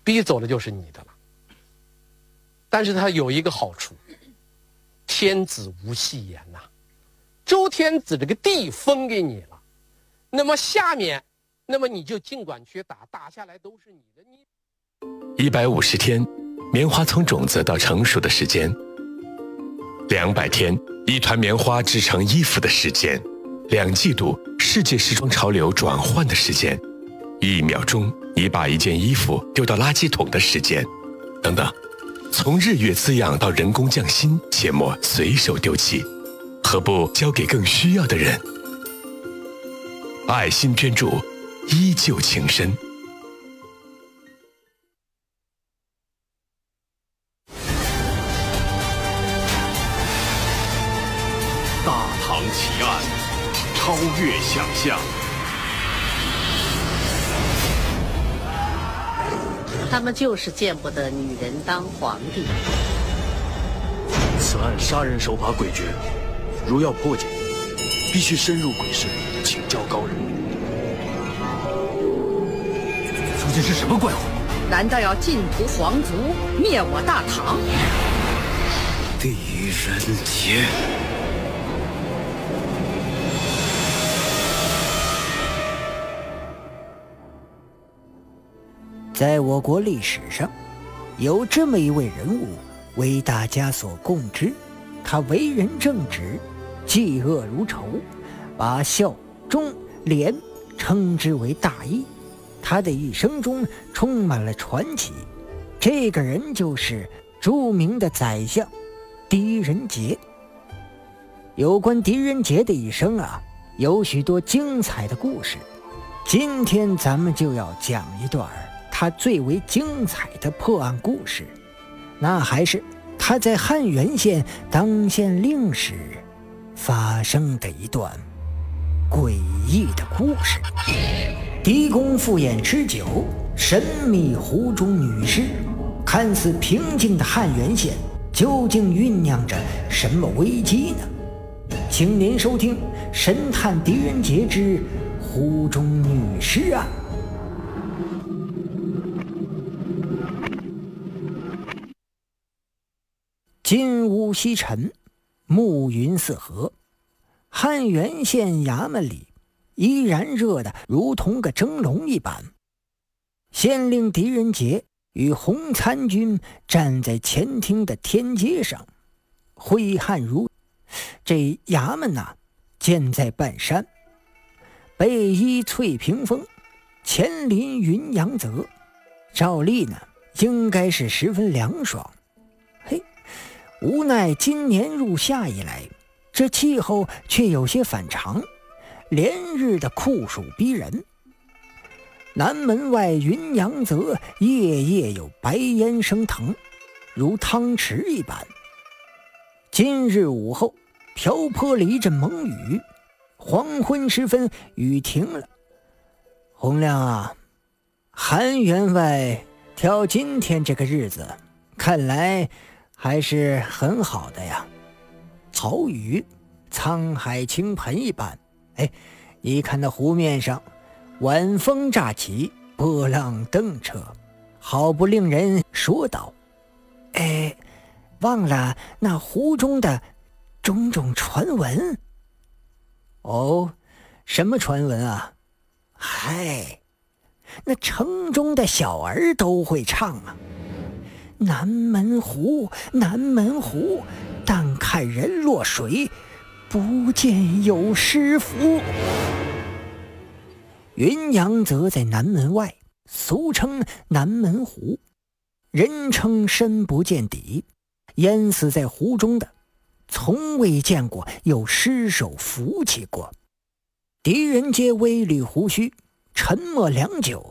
逼走了就是你的了。但是它有一个好处，天子无戏言呐，周天子这个地分给你了，那么下面，那么你就尽管去打，打下来都是你的。 150天，棉花从种子到成熟的时间；200天，一团棉花制成衣服的时间；2季度，世界时装潮流转换的时间；1秒钟，你把一件衣服丢到垃圾桶的时间，等等。从日月滋养到人工匠心，切莫随手丢弃，何不交给更需要的人？爱心捐助，依旧情深。 大唐奇案，超越想象。 他们就是见不得女人当皇帝。 此案杀人手法诡谲，如要破解，必须深入鬼市，请教高人。 究竟是什么怪物？ 难道要尽屠皇族，灭我大唐？ 狄仁杰。 在我国历史上，有这么一位人物为大家所共知，他为人正直，嫉恶如仇，把孝忠廉称之为大义。他的一生中充满了传奇，这个人就是著名的宰相狄仁杰。有关狄仁杰的一生啊，有许多精彩的故事，今天咱们就要讲一段他最为精彩的破案故事，那还是他在汉源县当县令时发生的一段诡异的故事。狄公赴宴吃酒，神秘湖中女尸，看似平静的汉源县究竟酝酿着什么危机呢？请您收听《神探狄仁杰之湖中女尸案》。金乌西沉，暮云四合，汉源县衙门里依然热得如同个蒸笼一般。县令狄仁杰与洪参军站在前厅的天阶上，挥汗如这衙门建在半山，背依翠屏峰，前临云阳泽，照例应该是十分凉爽。无奈今年入夏以来，这气候却有些反常，连日的酷暑逼人。南门外云阳泽夜夜有白烟升腾，如汤池一般。今日午后瓢泼了一阵猛雨，黄昏时分雨停了。洪亮啊，韩员外挑今天这个日子，看来还是很好的呀。好雨，沧海倾盆一般。你看那湖面上晚风乍起，波浪登车，好不令人说道。忘了那湖中的种种传闻。哦，什么传闻啊？嗨，那城中的小儿都会唱啊。南门湖，南门湖，但看人落水，不见有诗符。云阳泽在南门外，俗称南门湖，人称深不见底，淹死在湖中的从未见过有尸首浮起过。狄仁杰微捋胡须，沉默良久。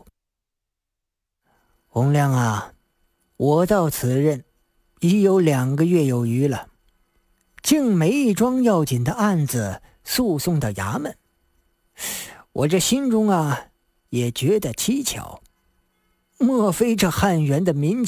洪亮啊，我到此任已有2个月有余了，竟没一桩要紧的案子诉讼到衙门，我这心中也觉得蹊跷。莫非这汉源的民